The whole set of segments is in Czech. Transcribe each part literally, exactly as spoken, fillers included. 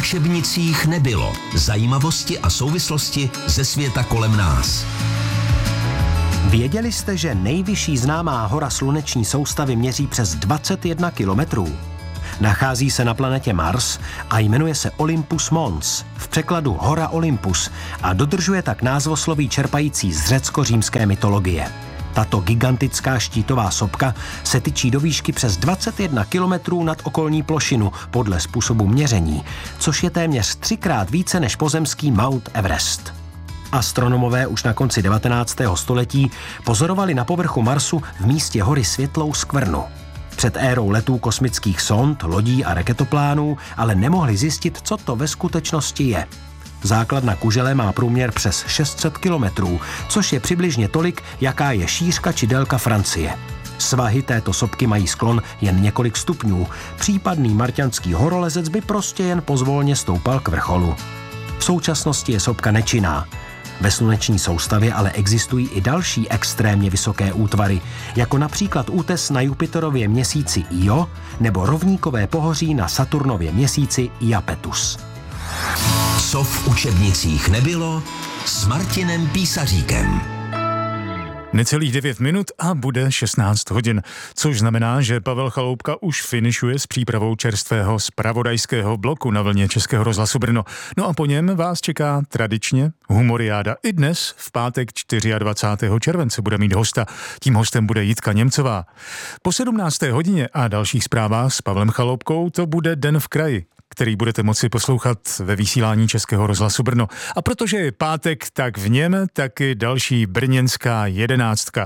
učebnicích nebylo. Zajímavosti a souvislosti ze světa kolem nás. Věděli jste, že nejvyšší známá hora sluneční soustavy měří přes dvacet jedna kilometrů? Nachází se na planetě Mars a jmenuje se Olympus Mons, v překladu Hora Olympus, a dodržuje tak názvosloví čerpající z řecko-římské mytologie. Tato gigantická štítová sopka se tyčí do výšky přes dvacet jedna kilometrů nad okolní plošinu podle způsobu měření, což je téměř třikrát více než pozemský Mount Everest. Astronomové už na konci devatenáctého století pozorovali na povrchu Marsu v místě hory světlou skvrnu. Před érou letů kosmických sond, lodí a raketoplánů ale nemohli zjistit, co to ve skutečnosti je. Základna kužele má průměr přes šest set kilometrů, což je přibližně tolik, jaká je šířka či délka Francie. Svahy této sopky mají sklon jen několik stupňů. Případný marťanský horolezec by prostě jen pozvolně stoupal k vrcholu. V současnosti je sopka nečinná. Ve sluneční soustavě ale existují i další extrémně vysoké útvary, jako například útes na Jupiterově měsíci Io nebo rovníkové pohoří na Saturnově měsíci Iapetus. Co v učebnicích nebylo, s Martinem Písaříkem. Necelých devět minut a bude šestnáct hodin, což znamená, že Pavel Chaloupka už finišuje s přípravou čerstvého zpravodajského bloku na vlně Českého rozhlasu Brno. No a po něm vás čeká tradičně humoriáda. I dnes, v pátek dvacátého čtvrtého července, bude mít hosta. Tím hostem bude Jitka Němcová. Po sedmnácté hodině a dalších zprávách s Pavlem Chaloupkou to bude Den v kraji, který budete moci poslouchat ve vysílání Českého rozhlasu Brno. A protože je pátek, tak v něm taky další brněnská jedenáctka.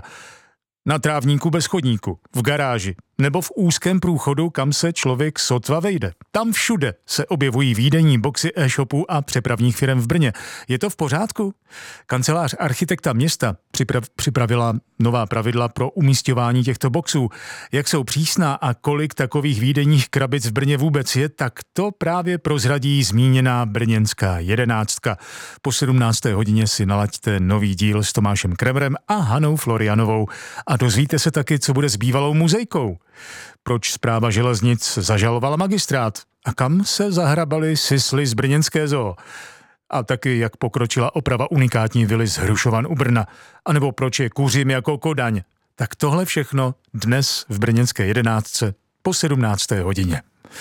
Na trávníku bez chodníku, v garáži nebo v úzkém průchodu, kam se člověk sotva vejde. Tam všude se objevují výdejní boxy e-shopů a přepravních firem v Brně. Je to v pořádku? Kancelář architekta města připrav, připravila nová pravidla pro umísťování těchto boxů. Jak jsou přísná a kolik takových výdejních krabic v Brně vůbec je, tak to právě prozradí zmíněná brněnská jedenáctka. Po sedmnácté hodině si nalaďte nový díl s Tomášem Kremerem a Hanou Florianovou a dozvíte se taky, co bude s bývalou muzejkou. Proč Správa železnic zažalovala magistrát a kam se zahrabali sisly z brněnské zoo. A taky, jak pokročila oprava unikátní vily z Hrušovan u Brna, anebo proč je kuřím jako Kodaň. Tak tohle všechno dnes v brněnské jedenáctce po sedmnácté hodině.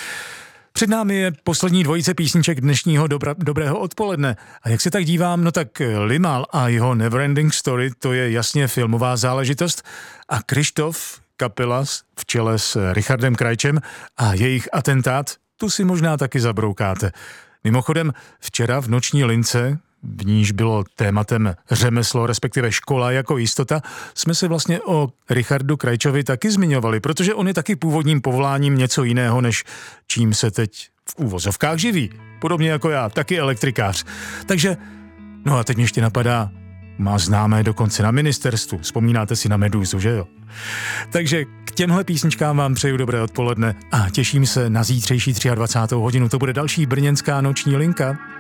Před námi je poslední dvojice písniček dnešního dobra, dobrého odpoledne. A jak se tak dívám, no tak Limal a jeho Neverending Story, to je jasně filmová záležitost. A Kryštof, kapela v čele s Richardem Krajčem a jejich atentát, tu si možná taky zabroukáte. Mimochodem, včera v Noční lince, v níž bylo tématem řemeslo, respektive škola jako jistota, jsme se vlastně o Richardu Krajčovi taky zmiňovali, protože on je taky původním povoláním něco jiného, než čím se teď v úvozovkách živí. Podobně jako já, taky elektrikář. Takže, no a teď mě ještě napadá, má známé dokonce na ministerstvu. Vzpomínáte si na Medúzu, že jo? Takže k těmhle písničkám vám přeju dobré odpoledne a těším se na zítřejší dvacátou třetí hodinu. To bude další brněnská noční linka.